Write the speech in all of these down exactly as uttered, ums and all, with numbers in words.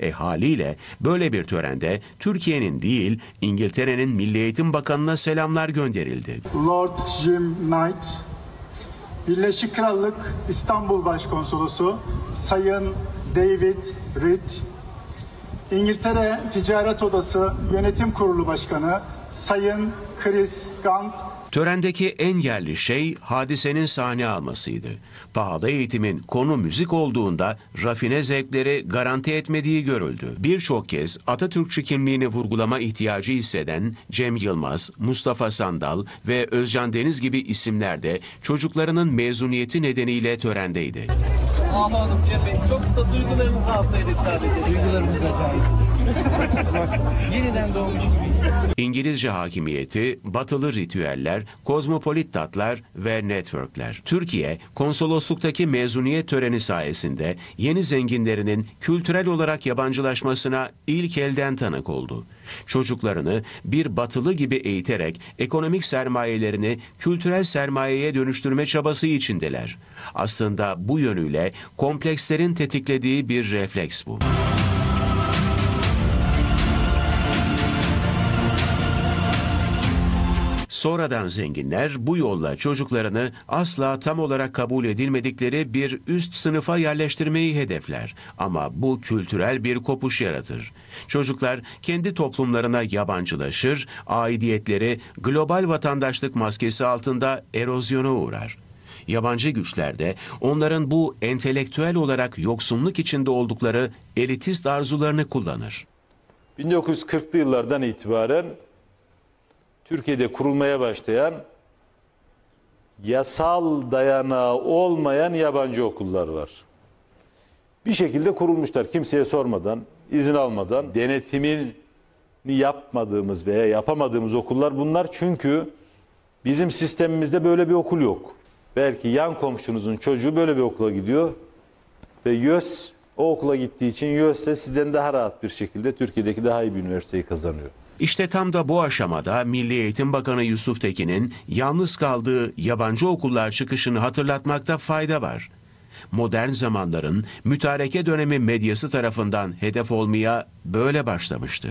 E haliyle böyle bir törende Türkiye'nin değil İngiltere'nin Milli Eğitim Bakanı'na selamlar gönderildi. Lord Jim Knight, Birleşik Krallık İstanbul Başkonsolosu Sayın David Reed, İngiltere Ticaret Odası Yönetim Kurulu Başkanı Sayın Chris Gant. Törendeki en yerli şey hadisenin sahne almasıydı. Pahalı eğitimin konu müzik olduğunda rafine zevkleri garanti etmediği görüldü. Birçok kez Atatürkçü kimliğini vurgulama ihtiyacı hisseden Cem Yılmaz, Mustafa Sandal ve Özcan Deniz gibi isimler de çocuklarının mezuniyeti nedeniyle törendeydi. Aman Hanım, Cem Bey, çok kısa duygularımızı hafta edip sadece. Duygularımız acayip. Yeniden doğmuş gibiyiz. İngilizce hakimiyeti, batılı ritüeller, kozmopolit tatlar ve networkler. Türkiye, konsolosluktaki mezuniyet töreni sayesinde yeni zenginlerinin kültürel olarak yabancılaşmasına ilk elden tanık oldu. Çocuklarını bir batılı gibi eğiterek ekonomik sermayelerini kültürel sermayeye dönüştürme çabası içindeler. Aslında bu yönüyle komplekslerin tetiklediği bir refleks bu. Sonradan zenginler bu yolla çocuklarını asla tam olarak kabul edilmedikleri bir üst sınıfa yerleştirmeyi hedefler. Ama bu kültürel bir kopuş yaratır. Çocuklar kendi toplumlarına yabancılaşır, aidiyetleri global vatandaşlık maskesi altında erozyona uğrar. Yabancı güçler de onların bu entelektüel olarak yoksunluk içinde oldukları elitist arzularını kullanır. bin dokuz yüz kırklı yıllardan itibaren Türkiye'de kurulmaya başlayan yasal dayanağı olmayan yabancı okullar var. Bir şekilde kurulmuşlar kimseye sormadan, izin almadan, denetimini yapmadığımız veya yapamadığımız okullar bunlar. Çünkü bizim sistemimizde böyle bir okul yok. Belki yan komşunuzun çocuğu böyle bir okula gidiyor ve YÖS o okula gittiği için YÖS de sizden daha rahat bir şekilde Türkiye'deki daha iyi bir üniversiteyi kazanıyor. İşte tam da bu aşamada Milli Eğitim Bakanı Yusuf Tekin'in yalnız kaldığı yabancı okullar çıkışını hatırlatmakta fayda var. Modern zamanların mütareke dönemi medyası tarafından hedef olmaya böyle başlamıştı.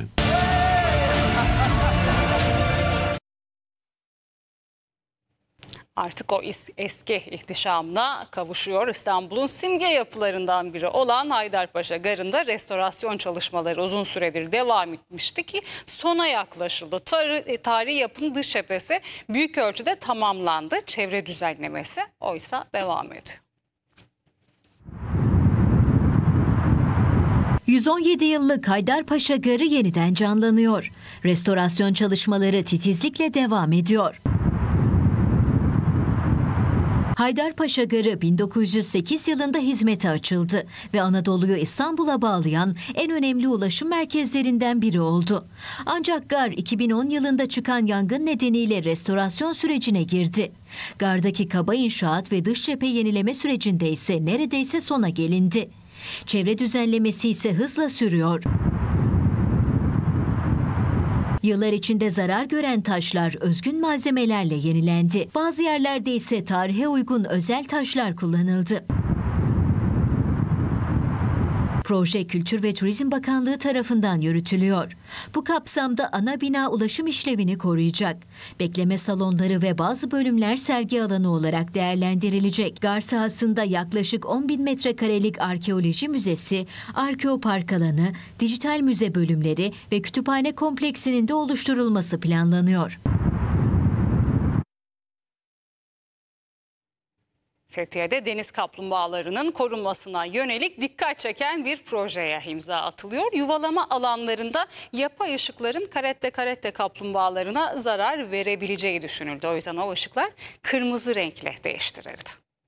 Artık o eski ihtişamına kavuşuyor. İstanbul'un simge yapılarından biri olan Haydarpaşa Garı'nda restorasyon çalışmaları uzun süredir devam etmişti ki sona yaklaşıldı. Tar- tarihi yapının dış cephesi büyük ölçüde tamamlandı. Çevre düzenlemesi oysa devam ediyor. yüz on yedi yıllık Haydarpaşa Garı yeniden canlanıyor. Restorasyon çalışmaları titizlikle devam ediyor. Haydarpaşa Garı bin dokuz yüz sekiz yılında hizmete açıldı ve Anadolu'yu İstanbul'a bağlayan en önemli ulaşım merkezlerinden biri oldu. Ancak gar iki bin on yılında çıkan yangın nedeniyle restorasyon sürecine girdi. Gardaki kaba inşaat ve dış cephe yenileme sürecinde ise neredeyse sona gelindi. Çevre düzenlemesi ise hızla sürüyor. Yıllar içinde zarar gören taşlar özgün malzemelerle yenilendi. Bazı yerlerde ise tarihe uygun özel taşlar kullanıldı. Proje Kültür ve Turizm Bakanlığı tarafından yürütülüyor. Bu kapsamda ana bina ulaşım işlevini koruyacak. Bekleme salonları ve bazı bölümler sergi alanı olarak değerlendirilecek. Gar sahasında yaklaşık on bin metrekarelik arkeoloji müzesi, arkeopark alanı, dijital müze bölümleri ve kütüphane kompleksinin de oluşturulması planlanıyor. Fethiye'de deniz kaplumbağalarının korunmasına yönelik dikkat çeken bir projeye imza atılıyor. Yuvalama alanlarında yapay ışıkların karette karette kaplumbağalarına zarar verebileceği düşünüldü. O yüzden o ışıklar kırmızı renkle değiştirildi.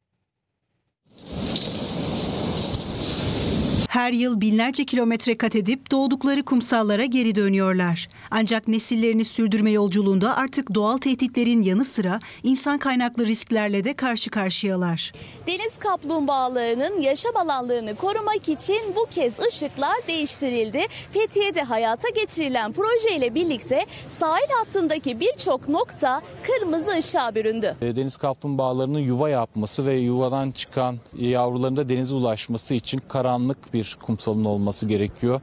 Her yıl binlerce kilometre kat edip doğdukları kumsallara geri dönüyorlar. Ancak nesillerini sürdürme yolculuğunda artık doğal tehditlerin yanı sıra insan kaynaklı risklerle de karşı karşıyalar. Deniz kaplumbağalarının yaşam alanlarını korumak için bu kez ışıklar değiştirildi. Fethiye'de hayata geçirilen projeyle birlikte sahil hattındaki birçok nokta kırmızı ışığa büründü. Deniz kaplumbağalarının yuva yapması ve yuvadan çıkan yavruların da denize ulaşması için karanlık bir kumsalın olması gerekiyor.